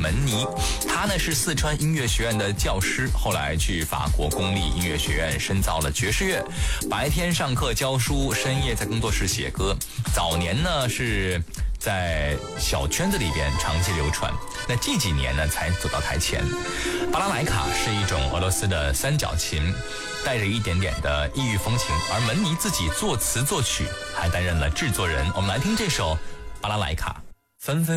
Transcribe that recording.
门尼。他呢是四川音乐学院的教师，后来去法国公立音乐学院深造了爵士乐，白天上课教书，深夜在工作室写歌。早年呢是在小圈子里边长期流传，那这几年呢才走到台前。巴拉莱卡是一种俄罗斯的三角琴，带着一点点的异域风情，而门尼自己作词作曲，还担任了制作人。我们来听这首巴拉莱卡。纷纷